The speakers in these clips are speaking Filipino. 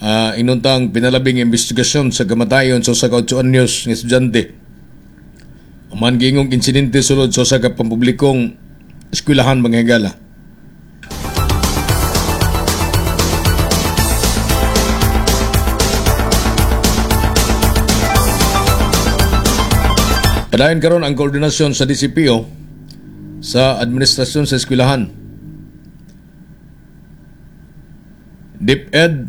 inuntang pinalabing investigasyon sa kamatayon sa usa ka 8 anyos nga estudyante. Aman gingong insidente sulod sa usa ka pampublikong eskwelahan mga higala. Padayon karon ang koordinasyon sa DCPO sa administrasyon sa eskwelahan. DepEd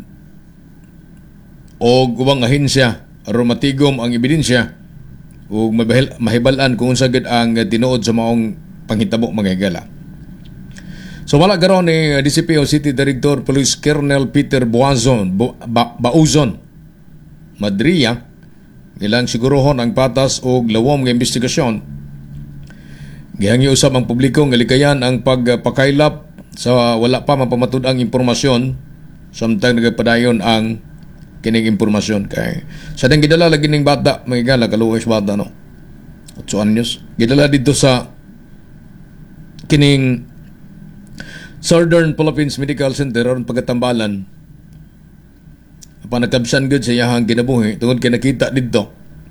o ubang ahensya aron matigom ang ebidensya ug mahibal-an kung unsa gid ang tinuod sa maong panghitabo mga higala. So wala karon ni DCPO City Director Police Colonel Peter Bauzon Madria ilang sigurohon ang patas o lawom nga investigasyon. Gihangyo usab ang publiko nga likayan ang pagpakaylap sa wala pa mapamatud-ang impormasyon samtang nagpadayon ang kining impormasyon kay sa dang gidala lagi ning bata magigala kaluoy sa bata no 8 anyos gidala dito sa kining Southern Philippines Medical Center aron pagatambalan panagkabsan gud sa iyahang kinabuhi tungod kay nakita dito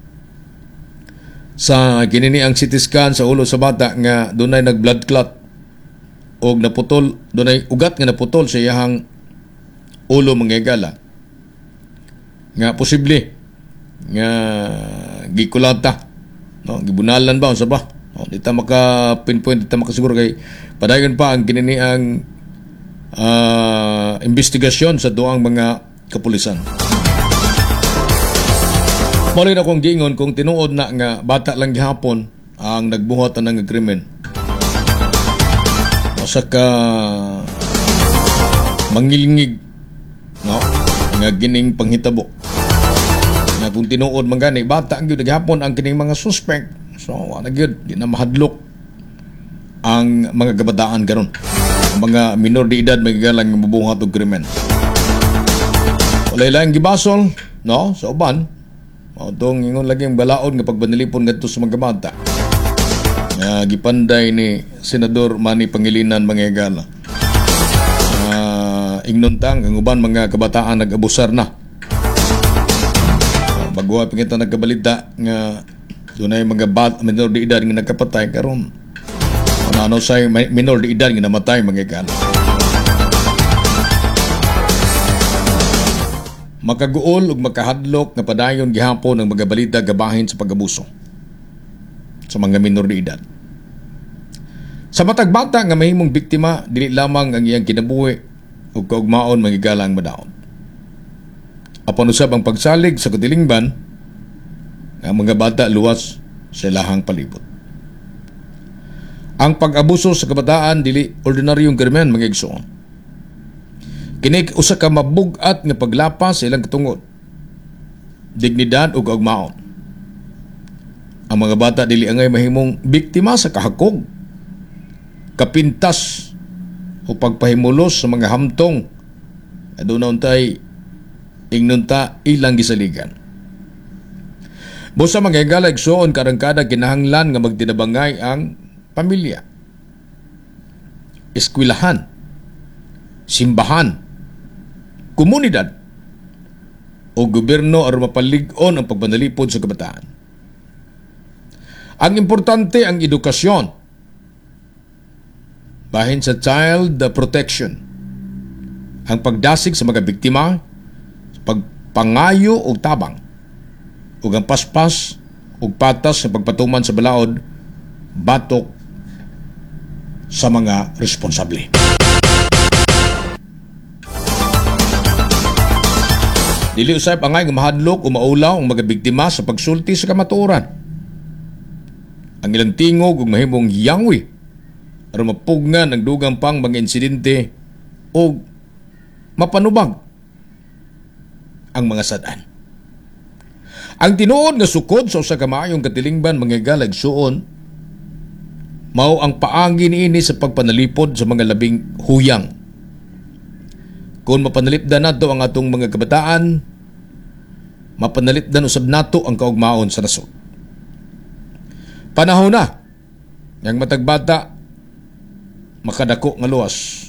sa kinini ang CT scan sa ulo sa bata nga dunay nag blood clot og naputol dunay ugat nga naputol sa iyahang ulo mga higala nga posible nga gikulata no gibunalan ba unsa ba no dita maka pinpoint dita makasiguro kay padayon pa ang kinini ang investigasyon sa duang mga kapulisan. Mali na kong giingon kung tinuod na nga bata lang gihapon ang nagbuhat ng krimen. Masa ka mangilingig no nga gining panghitabo. Na kung tinuod man gani bata ang gyud gihapon ang kining mga suspect. So ana gyud di na mahadlok ang mga kabataan karon. Ang mga minor de edad magigalang mabubuhat og krimen. Walay lang gibasol no sa uban. Mao tong ingon lagi ang balaod nga pagbanilipon ngadto sa mga bata. Nga gipanday ni Senador Manny Pangilinan mga higala. Ignontang ang uban mga kabataan nag-abusar na. Bago pingita nagkabalita nga dunay mga minor de edad nga nagkapatay karon. Ano say minor de edad nga namatay mga higala. Makaguol ug makahadlok nga padayon gihapon ang mga balita gabahin sa pag-abuso sa mga minor de edad. Sa matag bata nga mahimong biktima dili lamang ang iyang kinabuhi ug kaugmaon magigala ang madaot. Apan usab ang pagsalig sa katilingban nga mga bata luwas sa ilahang palibot. Ang pag-abuso sa kabataan dili ordinaryong krimen mga igsoon. Kini usa ka mabugat nga paglapas sa ilang katungod, dignidad ug kaugmaon. Ang mga bata dili angay mahimong biktima sa kahakog, kapintas o pagpahimulos sa mga hamtong aduna untay ignunta ilang gisaligan. Busa mga higala igsoon karangkada kinahanglan nga magtinabangay ang pamilya, eskwelahan, simbahan, komunidad o gobyerno aron mapalig-on ang pagbanalipod sa kabataan. Ang importante ang edukasyon bahin sa child protection, ang pagdasig sa mga biktima, pagpangayo o tabang, ug ang paspas o patas sa pagpatuman sa balaod batok sa mga responsable. Dili usab angay nga mahadlok o maulaw ang mga biktima sa pagsulti sa kamatuoran. Ang ilang tingog ug mahimong yangwi aron mapugnan ang dugang pang mga insidente o mapanubag ang mga sad-an. Ang tinuod nga sukod sa usa ka maayong katilingban mga higala igsoon mao ang paagi niini sa pagpanalipod sa mga labing huyang. Kung mapanalipdan nato ang atong mga kabataan, mapanalipdan usab nato ang kaugmaon sa nasod. Panahon na yang matagbata makadako nga luwas